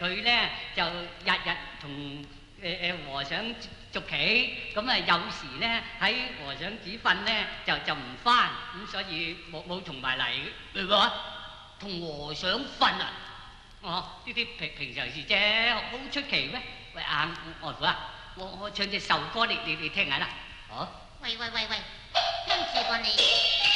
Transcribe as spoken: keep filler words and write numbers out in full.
佢咧就日日同誒誒和尚續棋，咁啊有時咧喺和尚寺瞓咧就就唔返，咁所以冇冇同埋嚟。你話同和尚瞓啊？哦，呢啲平平常事啫，好出奇咩？喂啊外父啊，我我唱隻壽歌你你你聽下啦。哦。 喂喂喂喂，聽住個你。